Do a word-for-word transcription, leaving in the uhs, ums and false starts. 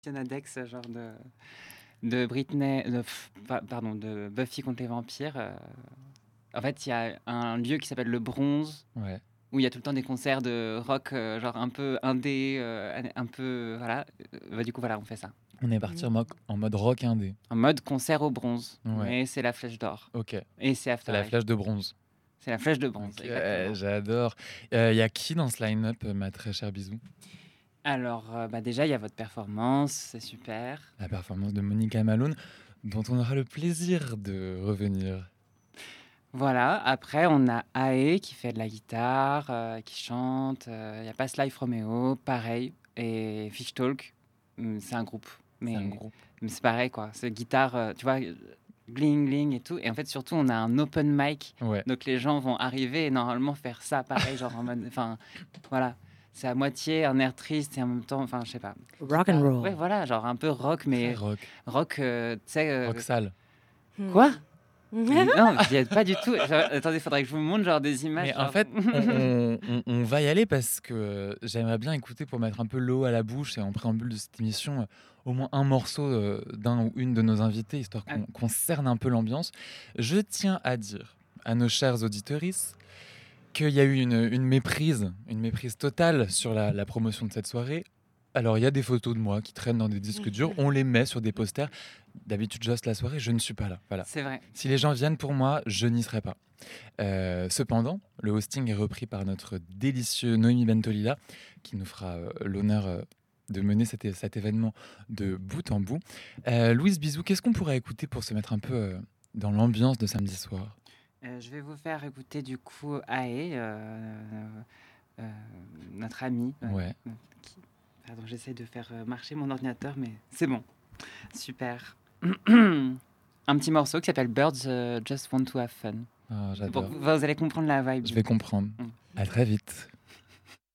Index, genre de, de Britney, de, pardon, de Buffy contre les vampires. euh, En fait, il y a un lieu qui s'appelle le Bronze, Ouais. où il y a tout le temps des concerts de rock, euh, genre un peu indé, euh, un peu, voilà. Euh, bah, du coup, voilà, on fait ça. On est parti en, mo- en mode rock indé. En mode concert au Bronze, Ouais. mais c'est la Flèche d'Or. Ok. Et c'est After C'est la Eight. flèche de bronze. C'est la Flèche de Bronze, Ok, exactement. j'adore. Il euh, y a qui dans ce line-up, euh, ma très chère Bisou? Alors, euh, bah déjà, il y a votre performance, c'est super. La performance de Monica Malone, dont on aura le plaisir de revenir. Voilà, après on a Ae qui fait de la guitare, euh, qui chante, euh, il y a Past Life Romeo, pareil, et Fish Talk, hum, c'est un groupe, mais C'est un groupe. mais c'est pareil quoi, c'est guitare, euh, tu vois, gling gling et tout, et en fait surtout on a un open mic, Ouais. donc les gens vont arriver et normalement faire ça pareil, genre en mode, enfin voilà, c'est à moitié un air triste et en même temps, enfin je sais pas. Rock and roll. Ouais voilà, genre un peu rock, mais Très rock. rock, euh, tu sais... euh, Rock sale. Quoi? Non, j'y ai pas du tout. Genre, attendez, il faudrait que je vous montre genre des images. Mais genre... en fait, on, on- on- on va y aller parce que j'aimerais bien écouter pour mettre un peu l'eau à la bouche et en préambule de cette émission, euh, au moins un morceau euh, d'un ou une de nos invités, histoire qu'on qu'on cerne un peu l'ambiance. Je tiens à dire à nos chers auditeuristes qu'il y a eu une, une méprise, une méprise totale sur la, la promotion de cette soirée. Alors, il y a des photos de moi qui traînent dans des disques durs, on les met sur des posters. D'habitude, j'hoste la soirée, je ne suis pas là. Voilà. C'est vrai. Si les gens viennent pour moi, je n'y serai pas. Euh, cependant, le hosting est repris par notre délicieux Noémie Bentolila, qui nous fera euh, l'honneur euh, de mener cet, cet événement de bout en bout. Euh, Louise Bisou, qu'est-ce qu'on pourrait écouter pour se mettre un peu euh, dans l'ambiance de samedi soir? Euh, je vais vous faire écouter du coup Ae, euh, euh, notre ami. euh, Ouais. euh, qui... Pardon, j'essaie de faire euh, marcher mon ordinateur, mais c'est bon. Super. Un petit morceau qui s'appelle Birds euh, Just Want to Have Fun. Ah, Bon, j'adore. vous, vous allez comprendre la vibe. Je vais comprendre. Mm. À très vite.